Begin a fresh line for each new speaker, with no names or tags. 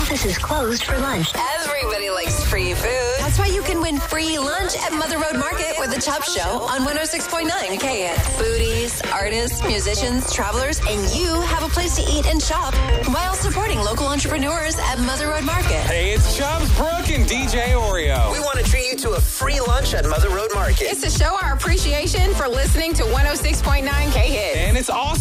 office is closed for lunch.
Everybody likes free food. That's why you can win free lunch at Mother Road Market with the Chubb Show on 106.9 KHIT. Foodies, artists, musicians, travelers, and you have a place to eat and shop while supporting local entrepreneurs at Mother Road Market.
Hey, it's Chubbs, Brooke, and DJ Oreo.
We want to treat you to a free lunch at Mother Road Market.
It's to show our appreciation for listening to 106.9 KHIT.
And it's awesome.